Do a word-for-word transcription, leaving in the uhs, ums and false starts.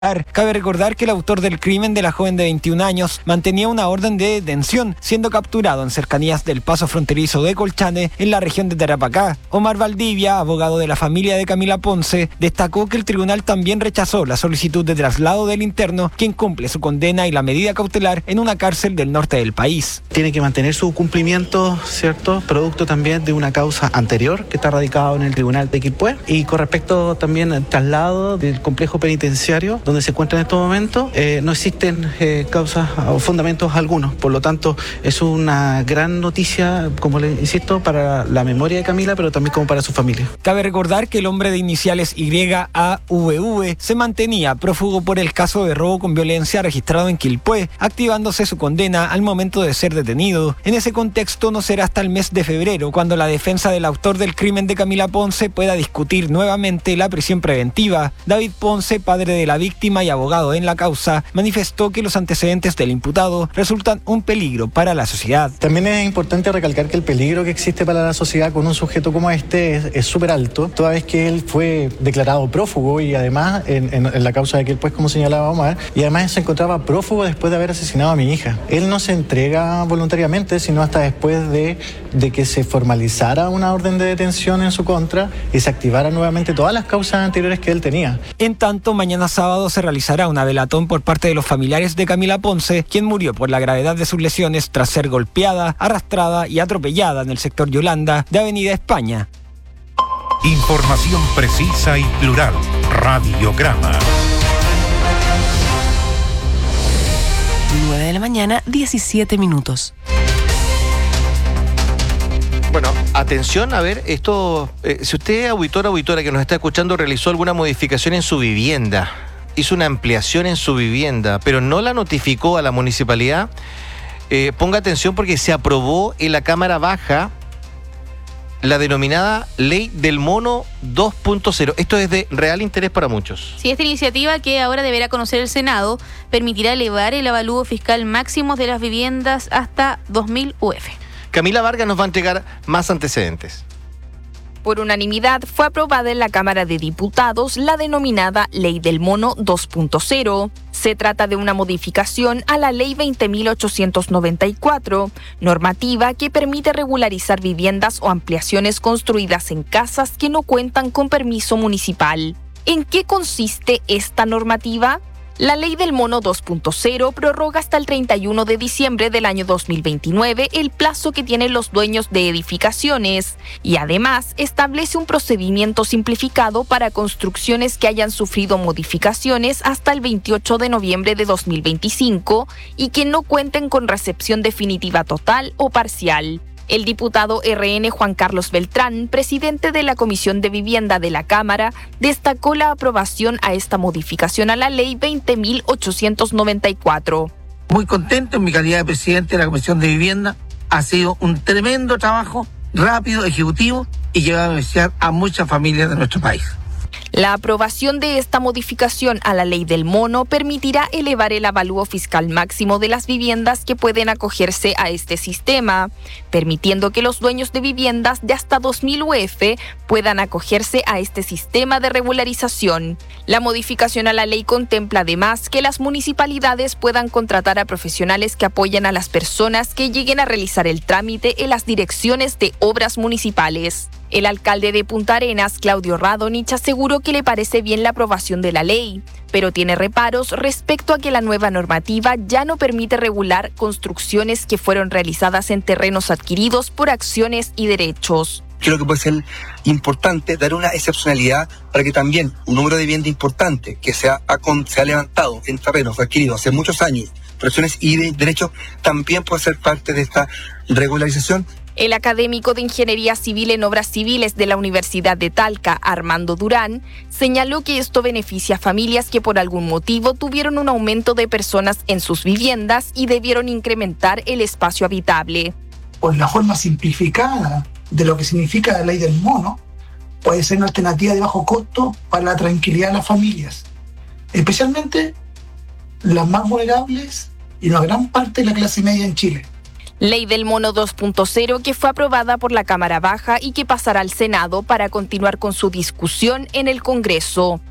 Cabe recordar que el autor del crimen de la joven de veintiún años mantenía una orden de detención, siendo capturado en cercanías del paso fronterizo de Colchane, en la región de Tarapacá. Omar Valdivia, abogado de la familia de Camila Ponce, destacó que el tribunal también rechazó la solicitud de traslado del interno, quien cumple su condena y la medida cautelar en una cárcel del norte del país. Tiene que mantener su cumplimiento, ¿cierto? Producto también de una causa anterior que está radicado en el tribunal de Quilpué. Y con respecto también al traslado del complejo penitenciario, donde se encuentra en estos momentos, eh, no existen eh, causas o fundamentos algunos. Por lo tanto, es una gran noticia, como le insisto, para la memoria de Camila, pero también como para su familia. Cabe recordar que el hombre de iniciales Y A V V se mantenía prófugo por el caso de robo con violencia registrado en Quilpué, activándose su condena al momento de ser detenido. En ese contexto, no será hasta el mes de febrero cuando la defensa del autor del crimen de Camila Ponce pueda discutir nuevamente la prisión preventiva. David Ponce, padre de la víctima y abogado en la causa, manifestó que los antecedentes del imputado resultan un peligro para la sociedad. También es importante recalcar que el peligro que existe para la sociedad con un sujeto como este es súper alto, toda vez que él fue declarado prófugo y además en, en, en la causa de que él, pues, como señalaba Omar, y además se encontraba prófugo después de haber asesinado a mi hija. Él no se entrega voluntariamente, sino hasta después de, de que se formalizara una orden de detención en su contra y se activara nuevamente todas las causas anteriores que él tenía. En tanto, mañana sábado se realizará una velatón por parte de los familiares de Camila Ponce, quien murió por la gravedad de sus lesiones tras ser golpeada, arrastrada y atropellada en el sector Yolanda de Avenida España. Información precisa y plural. Radiograma. nueve de la mañana, diecisiete minutos. Bueno, atención, a ver, esto, eh, si usted, auditor o auditora que nos está escuchando, realizó alguna modificación en su vivienda, hizo una ampliación en su vivienda, pero no la notificó a la municipalidad, eh, ponga atención porque se aprobó en la Cámara Baja la denominada Ley del Mono dos punto cero. Esto es de real interés para muchos. Sí, esta iniciativa, que ahora deberá conocer el Senado, permitirá elevar el avalúo fiscal máximo de las viviendas hasta dos mil U F. Camila Vargas nos va a entregar más antecedentes. Por unanimidad fue aprobada en la Cámara de Diputados la denominada Ley del Mono dos punto cero. Se trata de una modificación a la Ley veinte mil ochocientos noventa y cuatro, normativa que permite regularizar viviendas o ampliaciones construidas en casas que no cuentan con permiso municipal. ¿En qué consiste esta normativa? La Ley del Mono dos punto cero prorroga hasta el treinta y uno de diciembre del año dos mil veintinueve el plazo que tienen los dueños de edificaciones y además establece un procedimiento simplificado para construcciones que hayan sufrido modificaciones hasta el veintiocho de noviembre de dos mil veinticinco y que no cuenten con recepción definitiva total o parcial. El diputado R N Juan Carlos Beltrán, presidente de la Comisión de Vivienda de la Cámara, destacó la aprobación a esta modificación a la Ley veinte mil ochocientos noventa y cuatro. Muy contento en mi calidad de presidente de la Comisión de Vivienda. Ha sido un tremendo trabajo, rápido, ejecutivo y que va a beneficiar a muchas familias de nuestro país. La aprobación de esta modificación a la Ley del Mono permitirá elevar el avalúo fiscal máximo de las viviendas que pueden acogerse a este sistema, permitiendo que los dueños de viviendas de hasta dos mil U F puedan acogerse a este sistema de regularización. La modificación a la ley contempla además que las municipalidades puedan contratar a profesionales que apoyen a las personas que lleguen a realizar el trámite en las direcciones de obras municipales. El alcalde de Punta Arenas, Claudio Radonich, aseguró que le parece bien la aprobación de la ley, pero tiene reparos respecto a que la nueva normativa ya no permite regular construcciones que fueron realizadas en terrenos adquiridos por acciones y derechos. Creo que puede ser importante dar una excepcionalidad para que también un número de vivienda importante que se ha, se ha levantado en terrenos adquiridos hace muchos años, por acciones y de derechos, también puede ser parte de esta regularización. El académico de Ingeniería Civil en Obras Civiles de la Universidad de Talca, Armando Durán, señaló que esto beneficia a familias que por algún motivo tuvieron un aumento de personas en sus viviendas y debieron incrementar el espacio habitable. Por la forma simplificada de lo que significa la Ley del Mono, puede ser una alternativa de bajo costo para la tranquilidad de las familias, especialmente las más vulnerables y una gran parte de la clase media en Chile. Ley del Mono dos punto cero que fue aprobada por la Cámara Baja y que pasará al Senado para continuar con su discusión en el Congreso.